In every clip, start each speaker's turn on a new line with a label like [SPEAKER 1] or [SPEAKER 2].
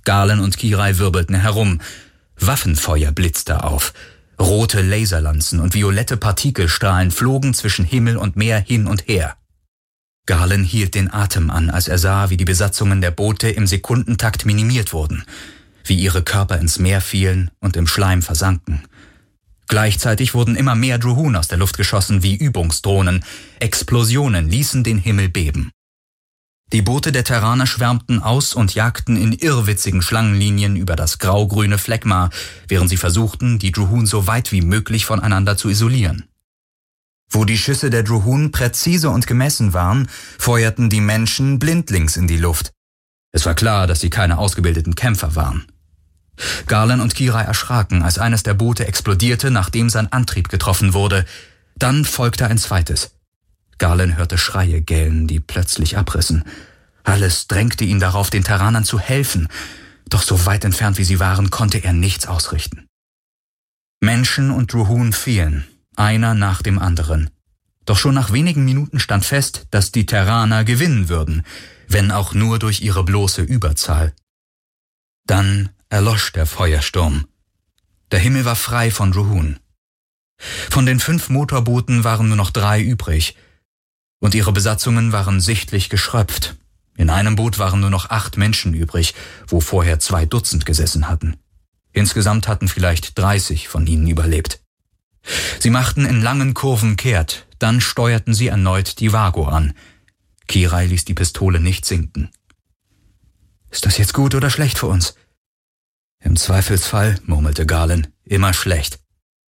[SPEAKER 1] Galen und Kirai wirbelten herum. Waffenfeuer blitzte auf. Rote Laserlanzen und violette Partikelstrahlen flogen zwischen Himmel und Meer hin und her. Galen hielt den Atem an, als er sah, wie die Besatzungen der Boote im Sekundentakt minimiert wurden, wie ihre Körper ins Meer fielen und im Schleim versanken. Gleichzeitig wurden immer mehr Drohun aus der Luft geschossen wie Übungsdrohnen. Explosionen ließen den Himmel beben. Die Boote der Terraner schwärmten aus und jagten in irrwitzigen Schlangenlinien über das grau-grüne Phlegma, während sie versuchten, die Drohun so weit wie möglich voneinander zu isolieren. Wo die Schüsse der Drohun präzise und gemessen waren, feuerten die Menschen blindlings in die Luft. Es war klar, dass sie keine ausgebildeten Kämpfer waren. Galen und Kirai erschraken, als eines der Boote explodierte, nachdem sein Antrieb getroffen wurde. Dann folgte ein zweites. Galen hörte Schreie gellen, die plötzlich abrissen. Alles drängte ihn darauf, den Terranern zu helfen, doch so weit entfernt wie sie waren, konnte er nichts ausrichten. Menschen und Drohun fielen, einer nach dem anderen. Doch schon nach wenigen Minuten stand fest, dass die Terraner gewinnen würden, wenn auch nur durch ihre bloße Überzahl. Dann erlosch der Feuersturm. Der Himmel war frei von Drohun. Von den 5 Motorbooten waren nur noch 3 übrig, und ihre Besatzungen waren sichtlich geschröpft. In einem Boot waren nur noch 8 Menschen übrig, wo vorher 2 Dutzend gesessen hatten. Insgesamt hatten vielleicht 30 von ihnen überlebt. Sie machten in langen Kurven kehrt, dann steuerten sie erneut die Vago an. Kirai ließ die Pistole nicht sinken. »Ist das jetzt gut oder schlecht für uns?« »Im Zweifelsfall«, murmelte Galen, »immer schlecht.«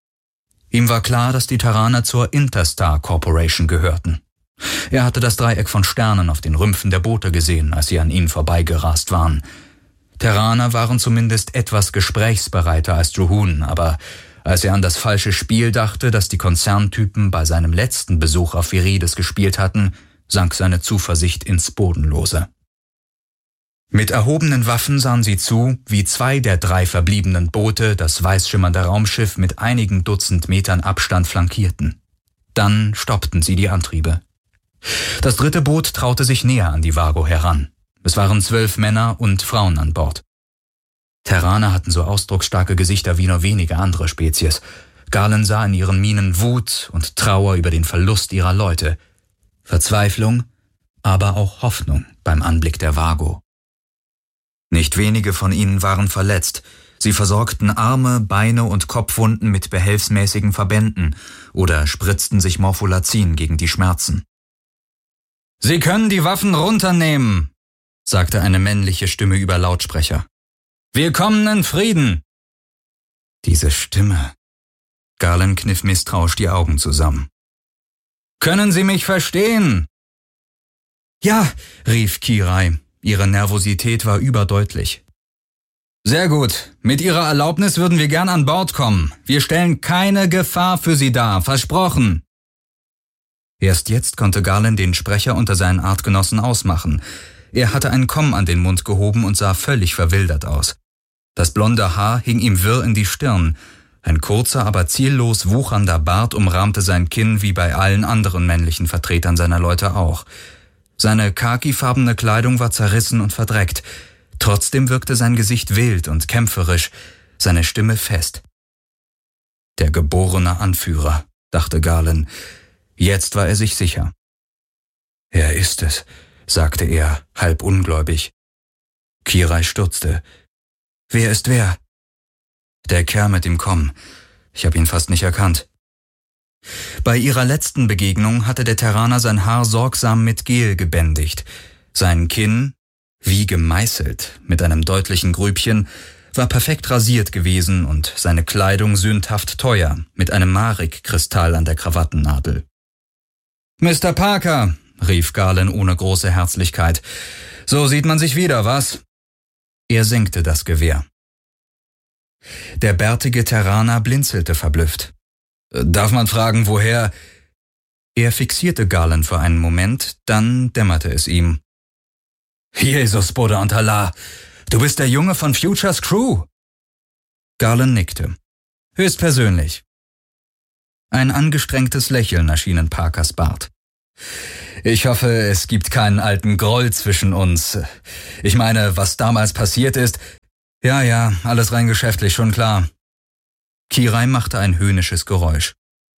[SPEAKER 1] Ihm war klar, dass die Terraner zur Interstar Corporation gehörten. Er hatte das Dreieck von Sternen auf den Rümpfen der Boote gesehen, als sie an ihnen vorbeigerast waren. Terraner waren zumindest etwas gesprächsbereiter als Drohun, aber als er an das falsche Spiel dachte, das die Konzerntypen bei seinem letzten Besuch auf Virides gespielt hatten, sank seine Zuversicht ins Bodenlose. Mit erhobenen Waffen sahen sie zu, wie 2 der 3 verbliebenen Boote das weißschimmernde Raumschiff mit einigen Dutzend Metern Abstand flankierten. Dann stoppten sie die Antriebe. Das 3. Boot traute sich näher an die Vago heran. Es waren 12 Männer und Frauen an Bord. Terraner hatten so ausdrucksstarke Gesichter wie nur wenige andere Spezies. Galen sah in ihren Mienen Wut und Trauer über den Verlust ihrer Leute, Verzweiflung, aber auch Hoffnung beim Anblick der Vago. Nicht wenige von ihnen waren verletzt. Sie versorgten Arme, Beine und Kopfwunden mit behelfsmäßigen Verbänden oder spritzten sich Morpholazin gegen die Schmerzen. »Sie können die Waffen runternehmen«, sagte eine männliche Stimme über Lautsprecher. »Wir kommen in Frieden.« Diese Stimme. Galen kniff misstrauisch die Augen zusammen. »Können Sie mich verstehen?« »Ja«, rief Kirai. Ihre Nervosität war überdeutlich. »Sehr gut. Mit Ihrer Erlaubnis würden wir gern an Bord kommen. Wir stellen keine Gefahr für Sie dar, versprochen.« Erst jetzt konnte Galen den Sprecher unter seinen Artgenossen ausmachen. Er hatte einen Komm an den Mund gehoben und sah völlig verwildert aus. Das blonde Haar hing ihm wirr in die Stirn. Ein kurzer, aber ziellos wuchernder Bart umrahmte sein Kinn wie bei allen anderen männlichen Vertretern seiner Leute auch. Seine khakifarbene Kleidung war zerrissen und verdreckt. Trotzdem wirkte sein Gesicht wild und kämpferisch, seine Stimme fest. Der geborene Anführer, dachte Galen. Jetzt war er sich sicher. »Er ist es«, sagte er, halb ungläubig. Kirai stutzte. »Wer ist wer?« »Der Kerl mit dem Komm. Ich habe ihn fast nicht erkannt.« Bei ihrer letzten Begegnung hatte der Terraner sein Haar sorgsam mit Gel gebändigt. Sein Kinn, wie gemeißelt, mit einem deutlichen Grübchen, war perfekt rasiert gewesen und seine Kleidung sündhaft teuer, mit einem Marek-Kristall an der Krawattennadel. »Mr. Parker«, rief Galen ohne große Herzlichkeit. »So sieht man sich wieder, was?« Er senkte das Gewehr. Der bärtige Terraner blinzelte verblüfft. »Darf man fragen, woher?« Er fixierte Galen für einen Moment, dann dämmerte es ihm. »Jesus, Buddha und Allah, du bist der Junge von Futures Crew?« Galen nickte. »Höchstpersönlich.« Ein angestrengtes Lächeln erschien in Parkers Bart. »Ich hoffe, es gibt keinen alten Groll zwischen uns. Ich meine, was damals passiert ist, Ja, alles rein geschäftlich, schon klar. Kirai machte ein höhnisches Geräusch.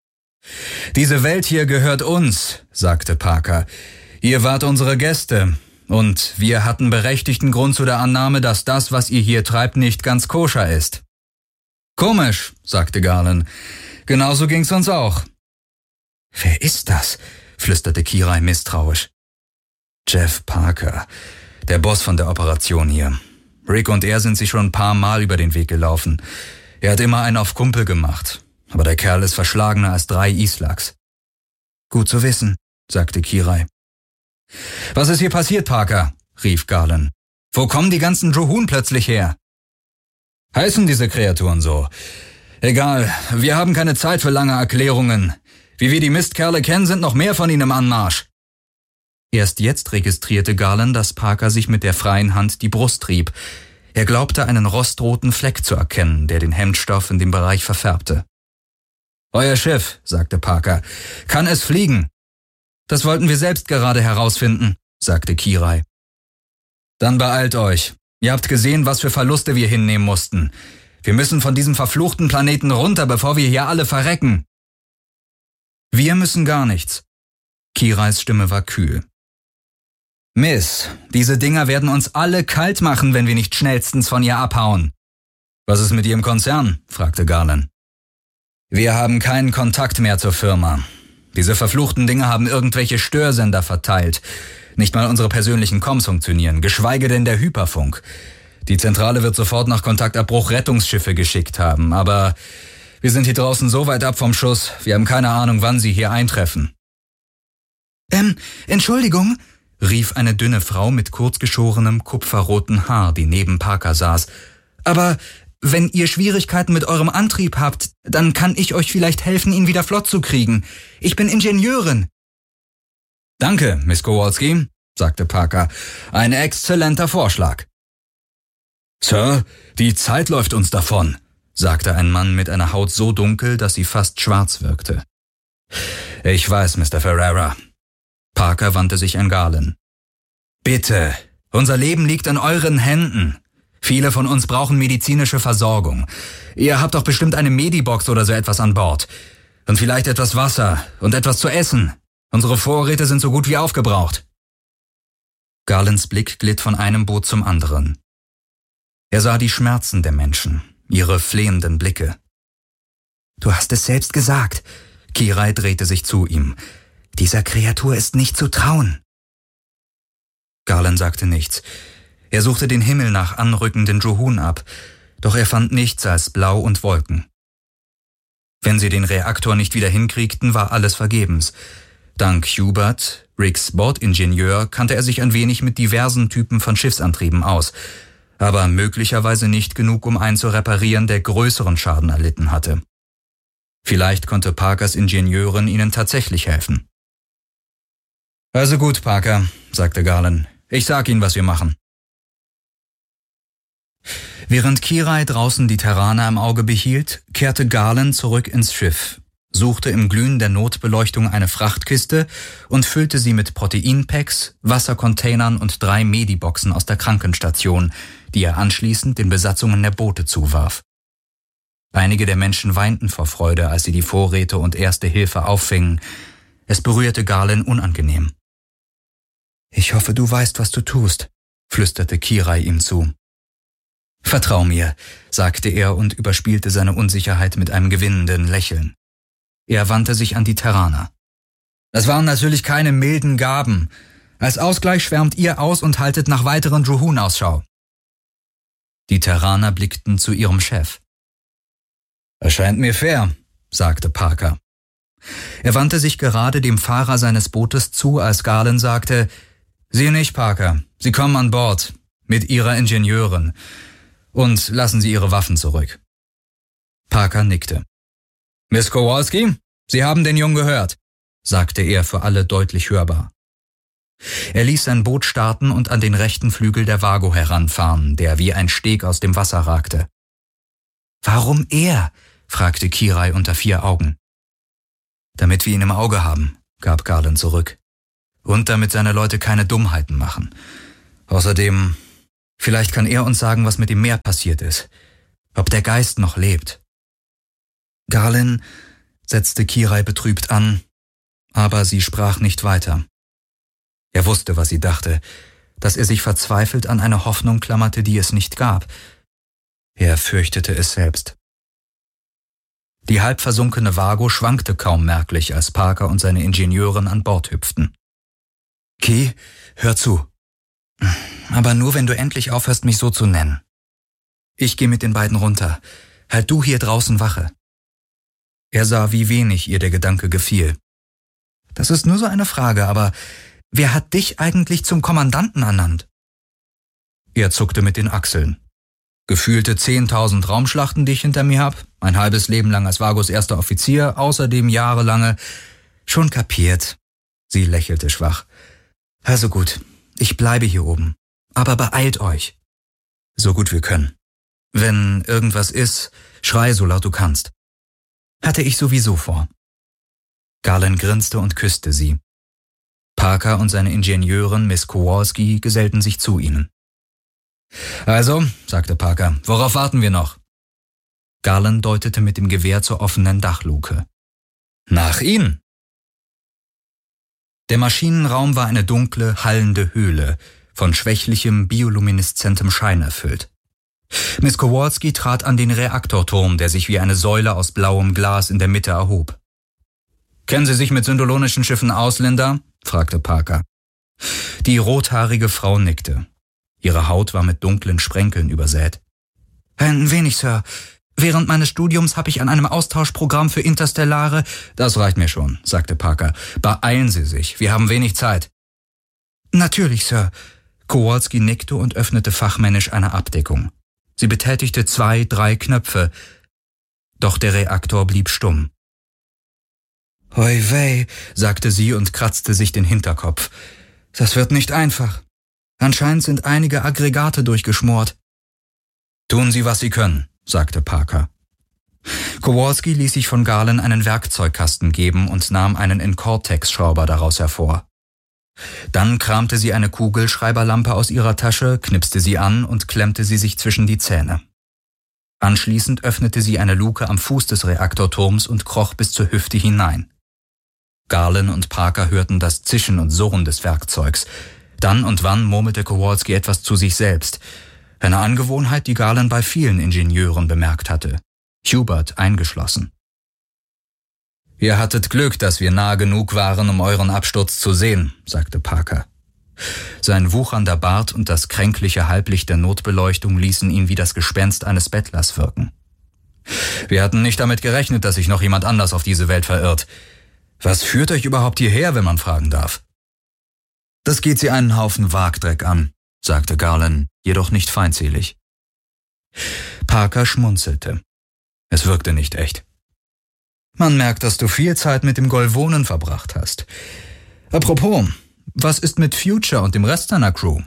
[SPEAKER 1] Diese Welt hier gehört uns, sagte Parker. Ihr wart unsere Gäste. Und wir hatten berechtigten Grund zu der Annahme, dass das, was ihr hier treibt, nicht ganz koscher ist. Komisch, sagte Garland. Genauso ging's uns auch. Wer ist das? Flüsterte Kirai misstrauisch. Jeff Parker, der Boss von der Operation hier. Rick und er sind sich schon ein paar Mal über den Weg gelaufen. Er hat immer einen auf Kumpel gemacht, aber der Kerl ist verschlagener als 3 Islaks. Gut zu wissen, sagte Kirai. Was ist hier passiert, Parker? Rief Garland. Wo kommen die ganzen Johun plötzlich her? Heißen diese Kreaturen so? Egal, wir haben keine Zeit für lange Erklärungen. Wie wir die Mistkerle kennen, sind noch mehr von ihnen im Anmarsch. Erst jetzt registrierte Garland, dass Parker sich mit der freien Hand die Brust rieb. Er glaubte, einen rostroten Fleck zu erkennen, der den Hemdstoff in dem Bereich verfärbte. Euer Schiff, sagte Parker, kann es fliegen? Das wollten wir selbst gerade herausfinden, sagte Kirai. Dann beeilt euch. Ihr habt gesehen, was für Verluste wir hinnehmen mussten. Wir müssen von diesem verfluchten Planeten runter, bevor wir hier alle verrecken. Wir müssen gar nichts. Kirais Stimme war kühl. Miss, diese Dinger werden uns alle kalt machen, wenn wir nicht schnellstens von ihr abhauen. Was ist mit Ihrem Konzern? Fragte Garland. Wir haben keinen Kontakt mehr zur Firma. Diese verfluchten Dinge haben irgendwelche Störsender verteilt. Nicht mal unsere persönlichen Comms funktionieren, geschweige denn der Hyperfunk. Die Zentrale wird sofort nach Kontaktabbruch Rettungsschiffe geschickt haben, aber wir sind hier draußen so weit ab vom Schuss, wir haben keine Ahnung, wann sie hier eintreffen. Entschuldigung, rief eine dünne Frau mit kurzgeschorenem, kupferroten Haar, die neben Parker saß. Aber wenn ihr Schwierigkeiten mit eurem Antrieb habt, dann kann ich euch vielleicht helfen, ihn wieder flott zu kriegen. Ich bin Ingenieurin. Danke, Miss Kowalski, sagte Parker. Ein exzellenter Vorschlag. Sir, die Zeit läuft uns davon, sagte ein Mann mit einer Haut so dunkel, dass sie fast schwarz wirkte. Ich weiß, Mr. Ferreira. Parker wandte sich an Garland. Bitte, unser Leben liegt in euren Händen. Viele von uns brauchen medizinische Versorgung. Ihr habt doch bestimmt eine Medibox oder so etwas an Bord. Und vielleicht etwas Wasser und etwas zu essen. Unsere Vorräte sind so gut wie aufgebraucht. Garlands Blick glitt von einem Boot zum anderen. Er sah die Schmerzen der Menschen, ihre flehenden Blicke. Du hast es selbst gesagt. Kirai drehte sich zu ihm. Dieser Kreatur ist nicht zu trauen. Garland sagte nichts. Er suchte den Himmel nach anrückenden Johun ab, doch er fand nichts als Blau und Wolken. Wenn sie den Reaktor nicht wieder hinkriegten, war alles vergebens. Dank Hubert, Ricks Bordingenieur, kannte er sich ein wenig mit diversen Typen von Schiffsantrieben aus, aber möglicherweise nicht genug, um einen zu reparieren, der größeren Schaden erlitten hatte. Vielleicht konnte Parkers Ingenieurin ihnen tatsächlich helfen. Also gut, Parker, sagte Garland. Ich sag Ihnen, was wir machen. Während Kirai draußen die Terraner im Auge behielt, kehrte Garland zurück ins Schiff, suchte im Glühen der Notbeleuchtung eine Frachtkiste und füllte sie mit Proteinpacks, Wassercontainern und 3 Mediboxen aus der Krankenstation, die er anschließend den Besatzungen der Boote zuwarf. Einige der Menschen weinten vor Freude, als sie die Vorräte und erste Hilfe auffingen. Es berührte Garland unangenehm. »Ich hoffe, du weißt, was du tust«, flüsterte Kirai ihm zu. »Vertrau mir«, sagte er und überspielte seine Unsicherheit mit einem gewinnenden Lächeln. Er wandte sich an die Terraner. »Das waren natürlich keine milden Gaben. Als Ausgleich schwärmt ihr aus und haltet nach weiteren Johun Ausschau.« Die Terraner blickten zu ihrem Chef. »Erscheint mir fair«, sagte Parker. Er wandte sich gerade dem Fahrer seines Bootes zu, als Garland sagte, »Sie nicht, Parker. Sie kommen an Bord. Mit Ihrer Ingenieurin. Und lassen Sie Ihre Waffen zurück.« Parker nickte. »Miss Kowalski, Sie haben den Jungen gehört«, sagte er für alle deutlich hörbar. Er ließ sein Boot starten und an den rechten Flügel der Vago heranfahren, der wie ein Steg aus dem Wasser ragte. »Warum er?« fragte Kirai unter 4 Augen. »Damit wir ihn im Auge haben«, gab Garland zurück. »Und damit seine Leute keine Dummheiten machen. Außerdem, Vielleicht kann er uns sagen, was mit dem Meer passiert ist. Ob der Geist noch lebt. Garlin, setzte Kirai betrübt an, aber sie sprach nicht weiter. Er wusste, was sie dachte, dass er sich verzweifelt an eine Hoffnung klammerte, die es nicht gab. Er fürchtete es selbst. Die halb versunkene Vago schwankte kaum merklich, als Parker und seine Ingenieurin an Bord hüpften. »Ki, hör zu. Aber nur, wenn du endlich aufhörst, mich so zu nennen. Ich gehe mit den beiden runter. Halt du hier draußen Wache.« Er sah, wie wenig ihr der Gedanke gefiel. »Das ist nur so eine Frage, aber wer hat dich eigentlich zum Kommandanten ernannt?« Er zuckte mit den Achseln. »Gefühlte 10.000 Raumschlachten, die ich hinter mir hab, ein halbes Leben lang als Vagos erster Offizier, außerdem jahrelange...« »Schon kapiert.« Sie lächelte schwach. »Also gut, ich bleibe hier oben. Aber beeilt euch.« »So gut wir können. Wenn irgendwas ist, schrei so laut du kannst.« »Hatte ich sowieso vor.« Garlin grinste und küsste sie. Parker und seine Ingenieurin Miss Kowalski gesellten sich zu ihnen. »Also«, sagte Parker, »worauf warten wir noch?« Garlin deutete mit dem Gewehr zur offenen Dachluke. »Nach Ihnen!« Der Maschinenraum war eine dunkle, hallende Höhle, von schwächlichem, biolumineszentem Schein erfüllt. Miss Kowalski trat an den Reaktorturm, der sich wie eine Säule aus blauem Glas in der Mitte erhob. »Kennen Sie sich mit syndolonischen Schiffen aus, Linda?« fragte Parker. Die rothaarige Frau nickte. Ihre Haut war mit dunklen Sprenkeln übersät. »Ein wenig, Sir. Während meines Studiums habe ich an einem Austauschprogramm für interstellare...« »Das reicht mir schon«, sagte Parker. »Beeilen Sie sich, wir haben wenig Zeit.« »Natürlich, Sir.« Kowalski nickte und öffnete fachmännisch eine Abdeckung. Sie betätigte 2, 3 Knöpfe. Doch der Reaktor blieb stumm. »Hoi wei«, sagte sie und kratzte sich den Hinterkopf. »Das wird nicht einfach. Anscheinend sind einige Aggregate durchgeschmort.« »Tun Sie, was Sie können«, sagte Parker. Kowalski ließ sich von Garlin einen Werkzeugkasten geben und nahm einen Incortex-Schrauber daraus hervor. Dann kramte sie eine Kugelschreiberlampe aus ihrer Tasche, knipste sie an und klemmte sie sich zwischen die Zähne. Anschließend öffnete sie eine Luke am Fuß des Reaktorturms und kroch bis zur Hüfte hinein. Garlin und Parker hörten das Zischen und Surren des Werkzeugs. Dann und wann murmelte Kowalski etwas zu sich selbst. Eine Angewohnheit, die Garlin bei vielen Ingenieuren bemerkt hatte. Hubert eingeschlossen. »Ihr hattet Glück, dass wir nah genug waren, um euren Absturz zu sehen«, sagte Parker. Sein wuchernder Bart und das kränkliche Halblicht der Notbeleuchtung ließen ihn wie das Gespenst eines Bettlers wirken. »Wir hatten nicht damit gerechnet, dass sich noch jemand anders auf diese Welt verirrt. Was führt euch überhaupt hierher, wenn man fragen darf?« »Das geht Sie einen Haufen Wagdreck an«, sagte Garlin, jedoch nicht feindselig. Parker schmunzelte. Es wirkte nicht echt. »Man merkt, dass du viel Zeit mit dem Golvonen verbracht hast. Apropos, was ist mit Future und dem Rest deiner Crew?«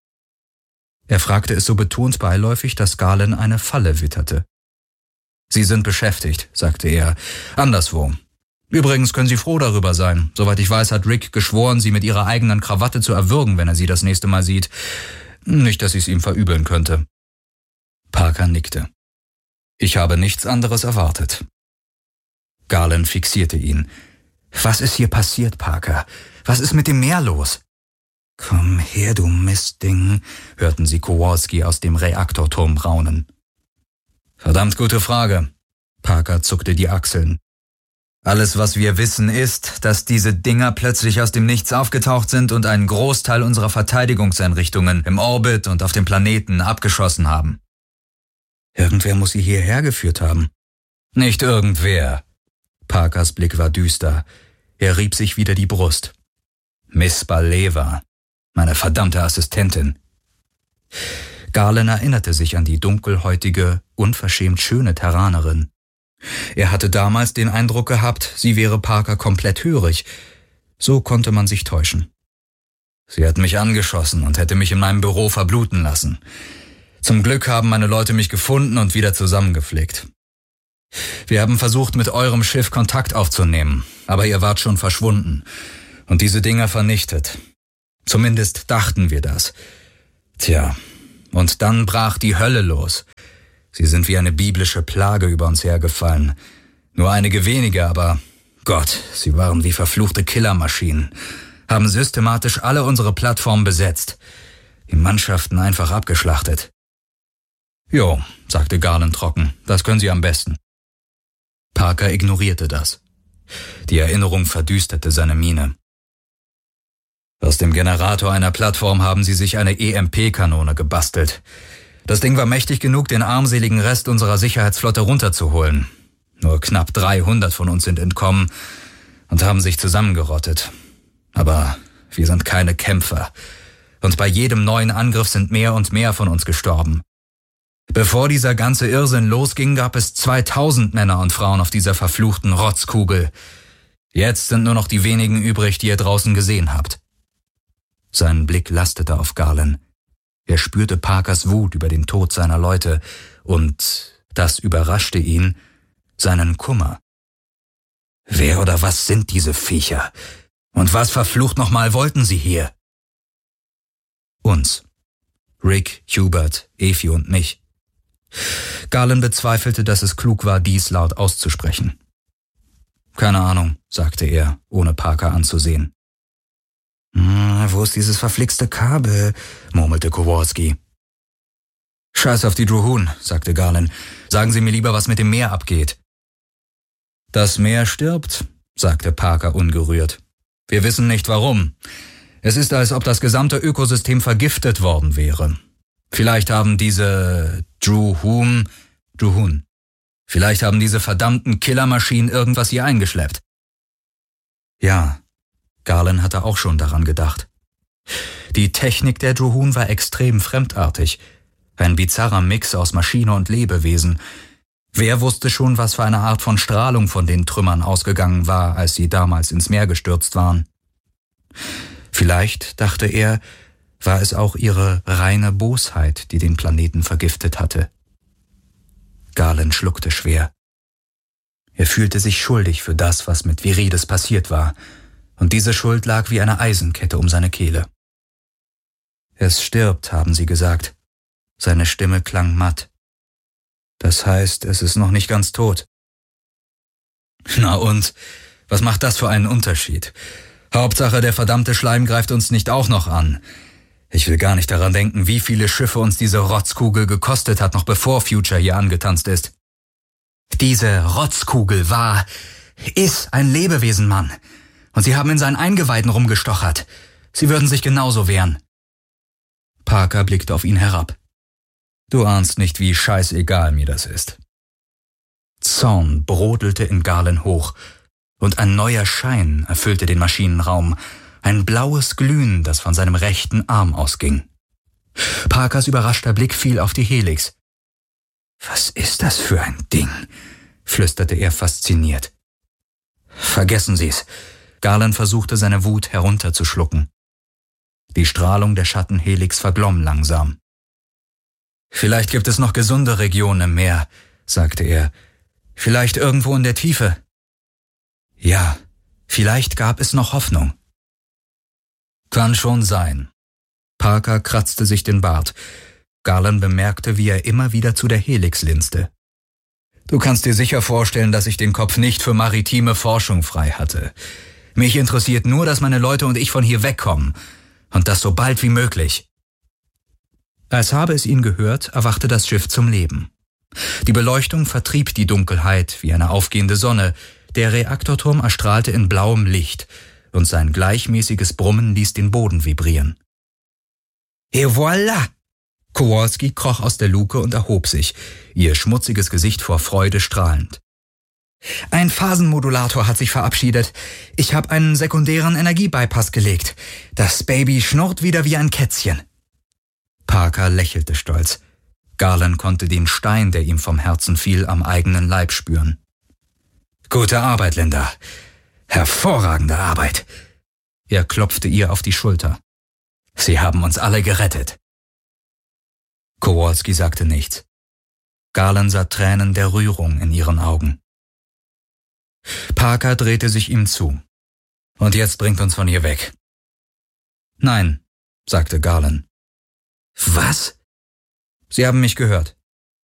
[SPEAKER 1] Er fragte es so betont beiläufig, dass Garlin eine Falle witterte. »Sie sind beschäftigt«, sagte er, »anderswo. Übrigens können Sie froh darüber sein. Soweit ich weiß, hat Rick geschworen, Sie mit Ihrer eigenen Krawatte zu erwürgen, wenn er Sie das nächste Mal sieht. Nicht, dass ich es ihm verübeln könnte.« Parker nickte. »Ich habe nichts anderes erwartet.« Garlin fixierte ihn. »Was ist hier passiert, Parker? Was ist mit dem Meer los?« »Komm her, du Mistding«, hörten sie Kowalski aus dem Reaktorturm raunen. »Verdammt gute Frage.« Parker zuckte die Achseln. »Alles, was wir wissen, ist, dass diese Dinger plötzlich aus dem Nichts aufgetaucht sind und einen Großteil unserer Verteidigungseinrichtungen im Orbit und auf dem Planeten abgeschossen haben.« »Irgendwer muss sie hierher geführt haben.« »Nicht irgendwer.« Parkers Blick war düster. Er rieb sich wieder die Brust. »Miss Baleva, meine verdammte Assistentin.« Garlin erinnerte sich an die dunkelhäutige, unverschämt schöne Terranerin. Er hatte damals den Eindruck gehabt, sie wäre Parker komplett hörig. So konnte man sich täuschen. »Sie hat mich angeschossen und hätte mich in meinem Büro verbluten lassen. Zum Glück haben meine Leute mich gefunden und wieder zusammengeflickt. Wir haben versucht, mit eurem Schiff Kontakt aufzunehmen, aber ihr wart schon verschwunden und diese Dinger vernichtet. Zumindest dachten wir das. Tja, Und dann brach die Hölle los. Sie sind wie eine biblische Plage über uns hergefallen. Nur einige wenige, aber Gott, sie waren wie verfluchte Killermaschinen, haben systematisch alle unsere Plattformen besetzt, die Mannschaften einfach abgeschlachtet. »Jo«, sagte Garland trocken, »das können Sie am besten.« Parker ignorierte das. Die Erinnerung verdüsterte seine Miene. Aus dem Generator einer Plattform haben sie sich eine EMP-Kanone gebastelt. Das Ding war mächtig genug, den armseligen Rest unserer Sicherheitsflotte runterzuholen. Nur knapp 300 von uns sind entkommen und haben sich zusammengerottet. Aber wir sind keine Kämpfer. Und bei jedem neuen Angriff sind mehr und mehr von uns gestorben. Bevor dieser ganze Irrsinn losging, gab es 2000 Männer und Frauen auf dieser verfluchten Rotzkugel. Jetzt sind nur noch die wenigen übrig, die ihr draußen gesehen habt. Sein Blick lastete auf Garland. Er spürte Parkers Wut über den Tod seiner Leute und, das überraschte ihn, seinen Kummer. Wer oder was sind diese Viecher? Und was verflucht nochmal wollten sie hier? Uns. Rick, Hubert, Effie und mich. Garland bezweifelte, dass es klug war, dies laut auszusprechen. »Keine Ahnung«, sagte er, ohne Parker anzusehen. »Wo ist dieses verflixte Kabel?«, murmelte Kowalski. »Scheiß auf die Drohun«, sagte Garland. »Sagen Sie mir lieber, was mit dem Meer abgeht.« »Das Meer stirbt«, sagte Parker ungerührt. »Wir wissen nicht warum. Es ist, als ob das gesamte Ökosystem vergiftet worden wäre. Vielleicht haben diese Drohun. Vielleicht haben diese verdammten Killermaschinen irgendwas hier eingeschleppt.« Ja, Garland hatte auch schon daran gedacht. Die Technik der Drohun war extrem fremdartig. Ein bizarrer Mix aus Maschine und Lebewesen. Wer wusste schon, was für eine Art von Strahlung von den Trümmern ausgegangen war, als sie damals ins Meer gestürzt waren? Vielleicht, dachte er, war es auch ihre reine Bosheit, die den Planeten vergiftet hatte. Garland schluckte schwer. Er fühlte sich schuldig für das, was mit Virides passiert war, und diese Schuld lag wie eine Eisenkette um seine Kehle. »Es stirbt«, haben sie gesagt. Seine Stimme klang matt. »Das heißt, es ist noch nicht ganz tot.« »Na und? Was macht das für einen Unterschied? Hauptsache, der verdammte Schleim greift uns nicht auch noch an. Ich will gar nicht daran denken, wie viele Schiffe uns diese Rotzkugel gekostet hat, noch bevor Future hier angetanzt ist.« »Diese Rotzkugel ist ein Lebewesen, Mann. Und sie haben in seinen Eingeweiden rumgestochert. Sie würden sich genauso wehren.« Parker blickte auf ihn herab. »Du ahnst nicht, wie scheißegal mir das ist.« Zorn brodelte in Garland hoch, und ein neuer Schein erfüllte den Maschinenraum, ein blaues Glühen, das von seinem rechten Arm ausging. Parkers überraschter Blick fiel auf die Helix. »Was ist das für ein Ding?«, flüsterte er fasziniert. »Vergessen Sie's.« Garland versuchte, seine Wut herunterzuschlucken. Die Strahlung der Schattenhelix verglomm langsam. »Vielleicht gibt es noch gesunde Regionen im Meer«, sagte er. »Vielleicht irgendwo in der Tiefe.« Ja, vielleicht gab es noch Hoffnung. »Kann schon sein.« Parker kratzte sich den Bart. Garland bemerkte, wie er immer wieder zu der Helix linste. »Du kannst dir sicher vorstellen, dass ich den Kopf nicht für maritime Forschung frei hatte. Mich interessiert nur, dass meine Leute und ich von hier wegkommen. Und das so bald wie möglich.« Als habe es ihn gehört, erwachte das Schiff zum Leben. Die Beleuchtung vertrieb die Dunkelheit wie eine aufgehende Sonne. Der Reaktorturm erstrahlte in blauem Licht, und sein gleichmäßiges Brummen ließ den Boden vibrieren. »Et voilà!« Kowalski kroch aus der Luke und erhob sich, ihr schmutziges Gesicht vor Freude strahlend. »Ein Phasenmodulator hat sich verabschiedet. Ich habe einen sekundären Energiebypass gelegt. Das Baby schnurrt wieder wie ein Kätzchen.« Parker lächelte stolz. Garland konnte den Stein, der ihm vom Herzen fiel, am eigenen Leib spüren. »Gute Arbeit, Linda. Hervorragende Arbeit.« Er klopfte ihr auf die Schulter. »Sie haben uns alle gerettet.« Kowalski sagte nichts. Garland sah Tränen der Rührung in ihren Augen. Parker drehte sich ihm zu. »Und jetzt bringt uns von hier weg.« »Nein«, sagte Garland. »Was?« Sie haben mich gehört.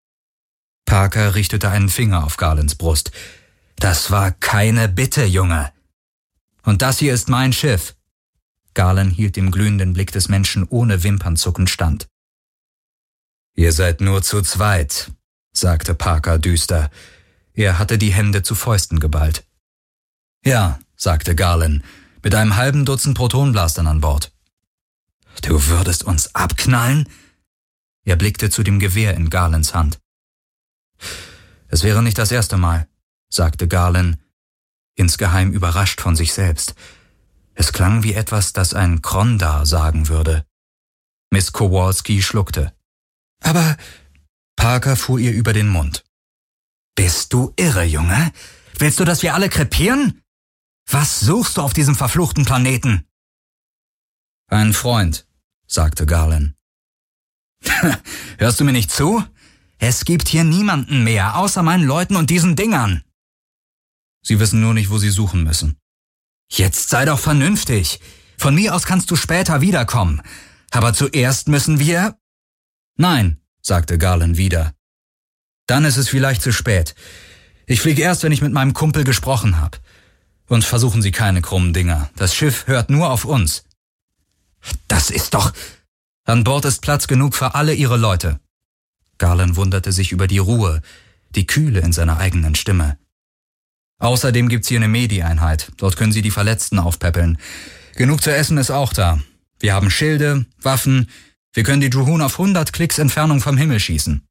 [SPEAKER 1] Parker richtete einen Finger auf Garlands Brust. »Das war keine Bitte, Junge. Und das hier ist mein Schiff.« Garland hielt dem glühenden Blick des Menschen ohne Wimpernzucken stand. »Ihr seid nur zu zweit«, sagte Parker düster. Er hatte die Hände zu Fäusten geballt. »Ja«, sagte Garland, »mit einem halben Dutzend Protonblastern an Bord.« »Du würdest uns abknallen?« Er blickte zu dem Gewehr in Garlands Hand. »Es wäre nicht das erste Mal«, sagte Garland, insgeheim überrascht von sich selbst. Es klang wie etwas, das ein Krondar sagen würde. Miss Kowalski schluckte. »Aber...« Parker fuhr ihr über den Mund. »Bist du irre, Junge? Willst du, dass wir alle krepieren? Was suchst du auf diesem verfluchten Planeten?« »Ein Freund«, sagte Garland. »Hörst du mir nicht zu? Es gibt hier niemanden mehr, außer meinen Leuten und diesen Dingern.« »Sie wissen nur nicht, wo sie suchen müssen.« »Jetzt sei doch vernünftig. Von mir aus kannst du später wiederkommen. Aber zuerst müssen wir...« »Nein«, sagte Garland wieder. »Dann ist es vielleicht zu spät. Ich fliege erst, wenn ich mit meinem Kumpel gesprochen habe. Und versuchen Sie keine krummen Dinger. Das Schiff hört nur auf uns.« »Das ist doch...« »An Bord ist Platz genug für alle Ihre Leute.« Garland wunderte sich über die Ruhe, die Kühle in seiner eigenen Stimme. »Außerdem gibt's hier eine Medi-Einheit. Dort können Sie die Verletzten aufpäppeln. Genug zu essen ist auch da. Wir haben Schilde, Waffen. Wir können die Juhun auf 100 Klicks Entfernung vom Himmel schießen.«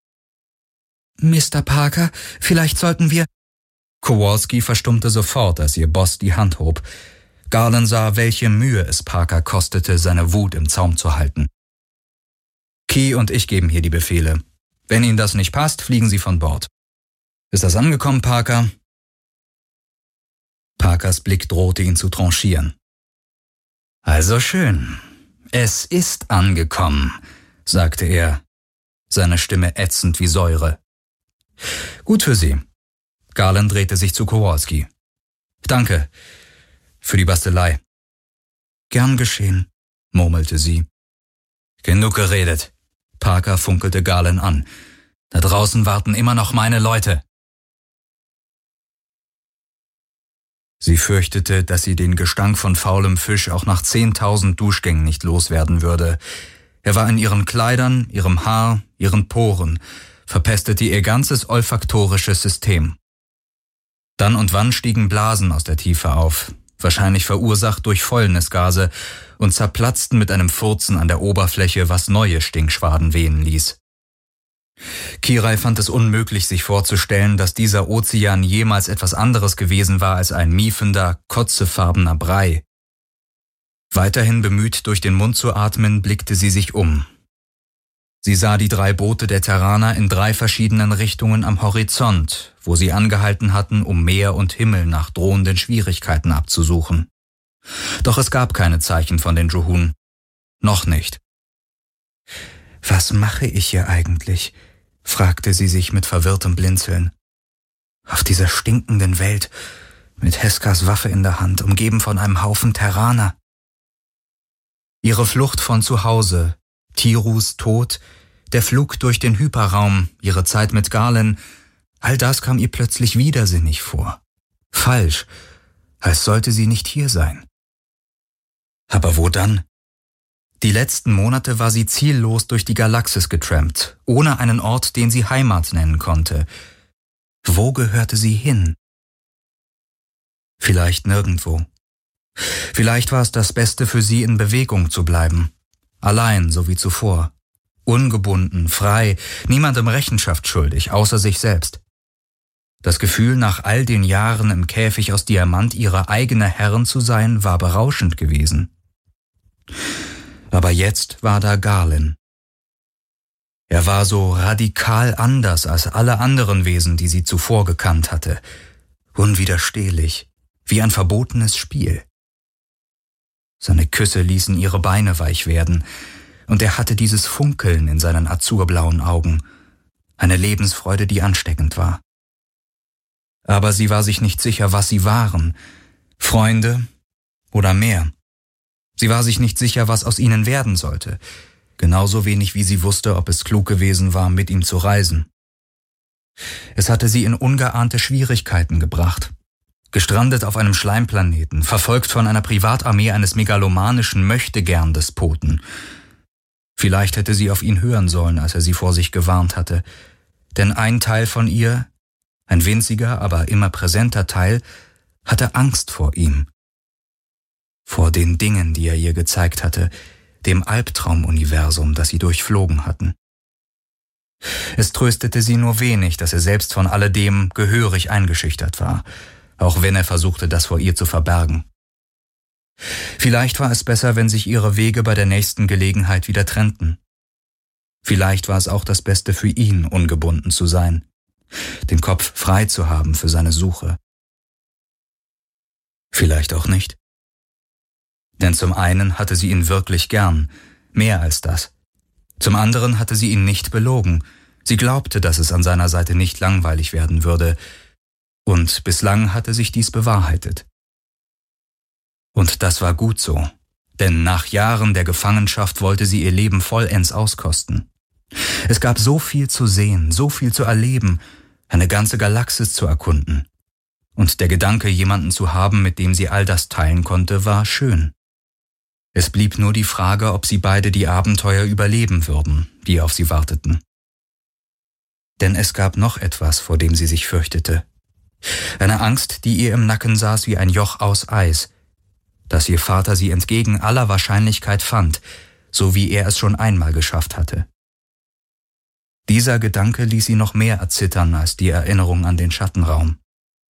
[SPEAKER 1] »Mr. Parker, vielleicht sollten wir...« Kowalski verstummte sofort, als ihr Boss die Hand hob. Garland sah, welche Mühe es Parker kostete, seine Wut im Zaum zu halten. »Key und ich geben hier die Befehle. Wenn Ihnen das nicht passt, fliegen Sie von Bord. Ist das angekommen, Parker?« Parkers Blick drohte ihn zu tranchieren. »Also schön. Es ist angekommen«, sagte er, seine Stimme ätzend wie Säure. »Gut für Sie.« Garland drehte sich zu Kowalski. »Danke für die Bastelei.« »Gern geschehen«, murmelte sie. »Genug geredet.« Parker funkelte Garland an. »Da draußen warten immer noch meine Leute.« Sie fürchtete, dass sie den Gestank von faulem Fisch auch nach 10.000 Duschgängen nicht loswerden würde. Er war in ihren Kleidern, ihrem Haar, ihren Poren, verpestete ihr ganzes olfaktorisches System. Dann und wann stiegen Blasen aus der Tiefe auf, wahrscheinlich verursacht durch Fäulnisgase, und zerplatzten mit einem Furzen an der Oberfläche, was neue Stinkschwaden wehen ließ. Kirai fand es unmöglich, sich vorzustellen, dass dieser Ozean jemals etwas anderes gewesen war als ein miefender, kotzefarbener Brei. Weiterhin bemüht, durch den Mund zu atmen, blickte sie sich um. Sie sah die 3 Boote der Terraner in 3 verschiedenen Richtungen am Horizont, wo sie angehalten hatten, um Meer und Himmel nach drohenden Schwierigkeiten abzusuchen. Doch es gab keine Zeichen von den Juhun. Noch nicht. »Was mache ich hier eigentlich?« fragte sie sich mit verwirrtem Blinzeln. »Auf dieser stinkenden Welt, mit Heskas Waffe in der Hand, umgeben von einem Haufen Terraner.« Ihre Flucht von zu Hause, Tirus Tod, der Flug durch den Hyperraum, ihre Zeit mit Garland, all das kam ihr plötzlich widersinnig vor. Falsch, als sollte sie nicht hier sein. Aber wo dann? Die letzten Monate war sie ziellos durch die Galaxis getrampt, ohne einen Ort, den sie Heimat nennen konnte. Wo gehörte sie hin? Vielleicht nirgendwo. Vielleicht war es das Beste für sie, in Bewegung zu bleiben. Allein, so wie zuvor. Ungebunden, frei, niemandem Rechenschaft schuldig, außer sich selbst. Das Gefühl, nach all den Jahren im Käfig aus Diamant ihre eigene Herrin zu sein, war berauschend gewesen. Aber jetzt war da Garland. Er war so radikal anders als alle anderen Wesen, die sie zuvor gekannt hatte. Unwiderstehlich, wie ein verbotenes Spiel. Seine Küsse ließen ihre Beine weich werden, und er hatte dieses Funkeln in seinen azurblauen Augen, eine Lebensfreude, die ansteckend war. Aber sie war sich nicht sicher, was sie waren, Freunde oder mehr. Sie war sich nicht sicher, was aus ihnen werden sollte. genauso wenig wie sie wusste, ob es klug gewesen war, mit ihm zu reisen. Es hatte sie in ungeahnte Schwierigkeiten gebracht. Gestrandet auf einem Schleimplaneten, verfolgt von einer Privatarmee eines megalomanischen Möchtegern-Despoten. Vielleicht hätte sie auf ihn hören sollen, als er sie vor sich gewarnt hatte. Denn ein Teil von ihr, ein winziger, aber immer präsenter Teil, hatte Angst vor ihm. Vor den Dingen, die er ihr gezeigt hatte, dem Albtraum-Universum, das sie durchflogen hatten. Es tröstete sie nur wenig, dass er selbst von alledem gehörig eingeschüchtert war, auch wenn er versuchte, das vor ihr zu verbergen. Vielleicht war es besser, wenn sich ihre Wege bei der nächsten Gelegenheit wieder trennten. Vielleicht war es auch das Beste für ihn, ungebunden zu sein, den Kopf frei zu haben für seine Suche. Vielleicht auch nicht. Denn zum einen hatte sie ihn wirklich gern, mehr als das. Zum anderen hatte sie ihn nicht belogen. Sie glaubte, dass es an seiner Seite nicht langweilig werden würde. Und bislang hatte sich dies bewahrheitet. Und das war gut so, denn nach Jahren der Gefangenschaft wollte sie ihr Leben vollends auskosten. Es gab so viel zu sehen, so viel zu erleben, eine ganze Galaxis zu erkunden. Und der Gedanke, jemanden zu haben, mit dem sie all das teilen konnte, war schön. Es blieb nur die Frage, ob sie beide die Abenteuer überleben würden, die auf sie warteten. Denn es gab noch etwas, vor dem sie sich fürchtete. Eine Angst, die ihr im Nacken saß wie ein Joch aus Eis, dass ihr Vater sie entgegen aller Wahrscheinlichkeit fand, so wie er es schon einmal geschafft hatte. Dieser Gedanke ließ sie noch mehr erzittern als die Erinnerung an den Schattenraum.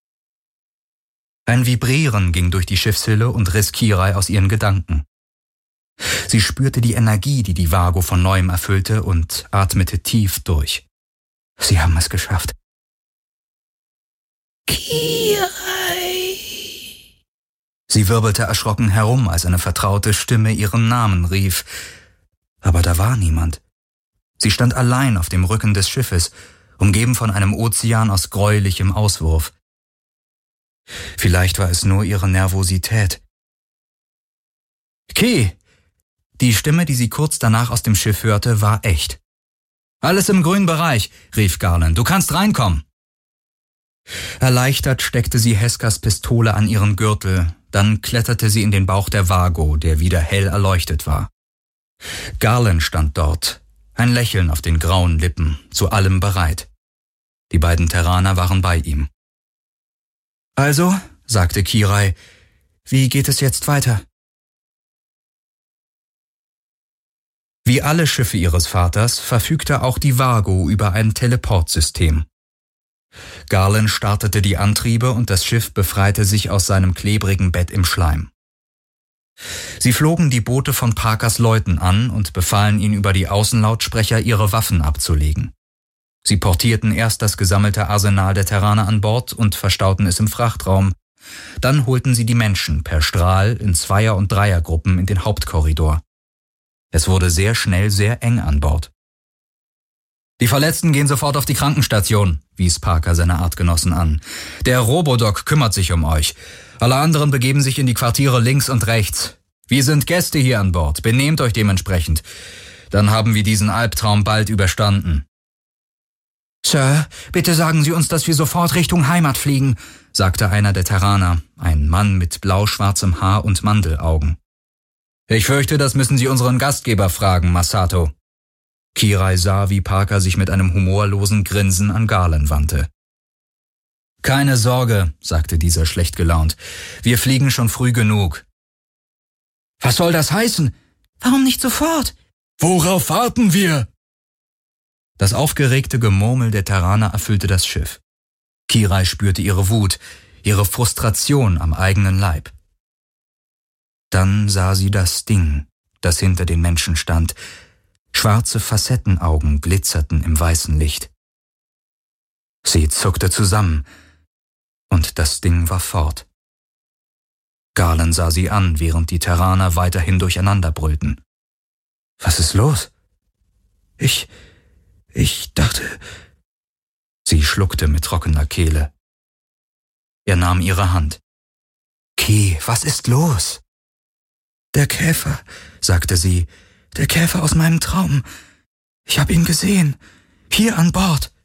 [SPEAKER 1] Ein Vibrieren ging durch die Schiffshülle und riss Kirai aus ihren Gedanken. Sie spürte die Energie, die die Vago von Neuem erfüllte, und atmete tief durch. Sie haben es geschafft. Kirai! Sie wirbelte erschrocken herum, als eine vertraute Stimme ihren Namen rief. Aber da war niemand. Sie stand allein auf dem Rücken des Schiffes, umgeben von einem Ozean aus gräulichem Auswurf. Vielleicht war es nur ihre Nervosität. Ki! Die Stimme, die sie kurz danach aus dem Schiff hörte, war echt. »Alles im grünen Bereich«, rief Garland. »Du kannst reinkommen.« Erleichtert steckte sie Heskas Pistole an ihren Gürtel, dann kletterte sie in den Bauch der Vago, der wieder hell erleuchtet war. Garland stand dort, ein Lächeln auf den grauen Lippen, zu allem bereit. Die beiden Terraner waren bei ihm. »Also«, sagte Kirai, »wie geht es jetzt weiter?« Wie alle Schiffe ihres Vaters verfügte auch die Vago über ein Teleportsystem. Garland startete die Antriebe und das Schiff befreite sich aus seinem klebrigen Bett im Schleim. Sie flogen die Boote von Parkers Leuten an und befahlen ihnen über die Außenlautsprecher, ihre Waffen abzulegen. Sie portierten erst das gesammelte Arsenal der Terraner an Bord und verstauten es im Frachtraum. Dann holten sie die Menschen per Strahl in Zweier- und Dreiergruppen in den Hauptkorridor. Es wurde sehr schnell sehr eng an Bord. »Die Verletzten gehen sofort auf die Krankenstation«, wies Parker seine Artgenossen an. »Der Robodoc kümmert sich um euch. Alle anderen begeben sich in die Quartiere links und rechts. Wir sind Gäste hier an Bord. Benehmt euch dementsprechend. Dann haben wir diesen Albtraum bald überstanden.« »Sir, bitte sagen Sie uns, dass wir sofort Richtung Heimat fliegen«, sagte einer der Terraner, ein Mann mit blau-schwarzem Haar und Mandelaugen. »Ich fürchte, das müssen Sie unseren Gastgeber fragen, Masato.« Kirai sah, wie Parker sich mit einem humorlosen Grinsen an Garland wandte. »Keine Sorge«, sagte dieser schlecht gelaunt. »Wir fliegen schon früh genug.« »Was soll das heißen? Warum nicht sofort?« »Worauf warten wir?« Das aufgeregte Gemurmel der Terraner erfüllte das Schiff. Kirai spürte ihre Wut, ihre Frustration am eigenen Leib. Dann sah sie das Ding, das hinter den Menschen stand. Schwarze Facettenaugen glitzerten im weißen Licht. Sie zuckte zusammen, und das Ding war fort. Garland sah sie an, während die Terraner weiterhin durcheinander brüllten. »Was ist los? Ich dachte...« Sie schluckte mit trockener Kehle. Er nahm ihre Hand. »Ki, was ist los?« »Der Käfer«, sagte sie,
[SPEAKER 2] Der Käfer aus meinem Traum. Ich habe ihn gesehen. Hier an Bord.